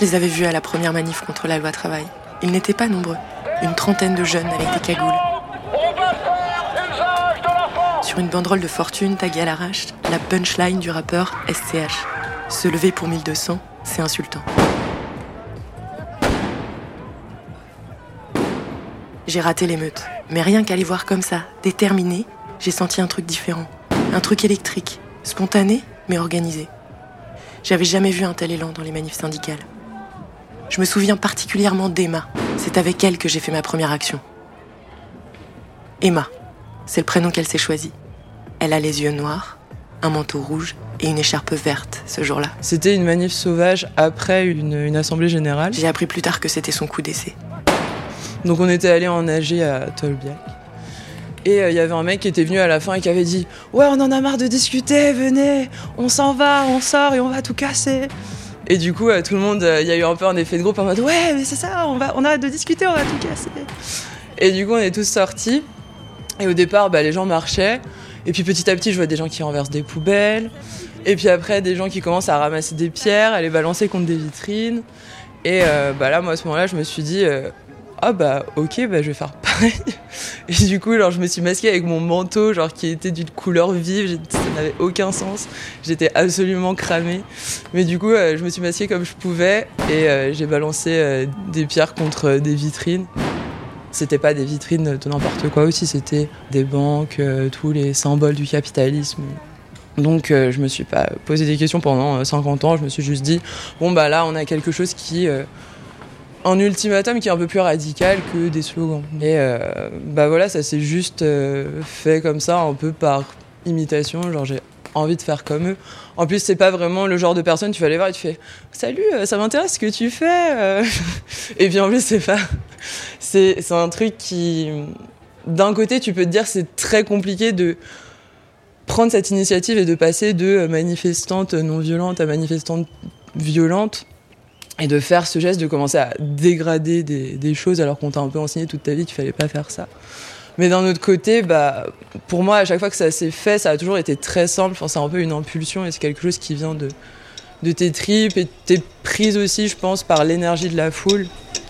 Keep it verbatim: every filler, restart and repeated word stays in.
les avais vus à la première manif contre la loi travail. Ils n'étaient pas nombreux. Une trentaine de jeunes avec des cagoules. Sur une banderole de fortune taguée à l'arrache, la punchline du rappeur S C H. Se lever pour mille deux cents, c'est insultant. J'ai raté l'émeute. Mais rien qu'à les voir comme ça, déterminés, j'ai senti un truc différent. Un truc électrique, spontané, mais organisé. J'avais jamais vu un tel élan dans les manifs syndicales. Je me souviens particulièrement d'Emma. C'est avec elle que j'ai fait ma première action. Emma, c'est le prénom qu'elle s'est choisi. Elle a les yeux noirs, un manteau rouge et une écharpe verte ce jour-là. C'était une manif sauvage après une, une assemblée générale. J'ai appris plus tard que c'était son coup d'essai. Donc on était allé en A G à Tolbiac. Et il euh, y avait un mec qui était venu à la fin et qui avait dit « Ouais, on en a marre de discuter, venez, on s'en va, on sort et on va tout casser !» Et du coup, euh, tout le monde, il euh, y a eu un peu un effet de groupe en mode « Ouais, mais c'est ça, on, va, on arrête de discuter, on va tout casser !» Et du coup, on est tous sortis. Et au départ, bah, les gens marchaient. Et puis petit à petit, je vois des gens qui renversent des poubelles. Et puis après, des gens qui commencent à ramasser des pierres, à les balancer contre des vitrines. Et euh, bah, là, moi, à ce moment-là, je me suis dit... Euh, ah bah ok, bah je vais faire pareil. Et du coup, genre, je me suis masquée avec mon manteau, genre qui était d'une couleur vive, ça n'avait aucun sens. J'étais absolument cramée. Mais du coup, euh, je me suis masquée comme je pouvais et euh, j'ai balancé euh, des pierres contre euh, des vitrines. C'était pas des vitrines de n'importe quoi aussi, c'était des banques, euh, tous les symboles du capitalisme. Donc euh, je me suis pas posé des questions pendant euh, cinquante ans, je me suis juste dit, bon bah là on a quelque chose qui... Euh, un ultimatum qui est un peu plus radical que des slogans. Et euh, bah voilà, ça s'est juste euh, fait comme ça, un peu par imitation, genre j'ai envie de faire comme eux. En plus, c'est pas vraiment le genre de personne, tu vas aller voir et tu fais « Salut, ça m'intéresse ce que tu fais !» Et puis en plus, c'est pas... C'est, c'est un truc qui... D'un côté, tu peux te dire c'est très compliqué de prendre cette initiative et de passer de manifestante non violente à manifestante violente. Et de faire ce geste de commencer à dégrader des, des choses alors qu'on t'a un peu enseigné toute ta vie qu'il fallait pas faire ça. Mais d'un autre côté, bah, pour moi, à chaque fois que ça s'est fait, ça a toujours été très simple. Enfin, c'est un peu une impulsion et c'est quelque chose qui vient de, de tes tripes et t'es prise aussi, je pense, par l'énergie de la foule.